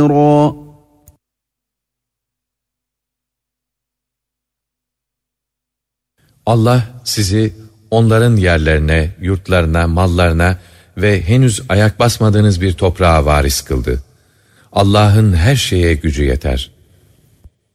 Allah sizi onların yerlerine, yurtlarına, mallarına ve henüz ayak basmadığınız bir toprağa varis kıldı. Allah'ın her şeye gücü yeter.